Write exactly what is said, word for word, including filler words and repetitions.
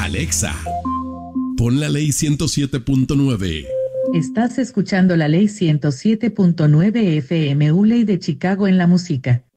Alexa, pon la ley ciento siete punto nueve. Estás escuchando la ley ciento siete punto nueve F M U, ley de Chicago en la música.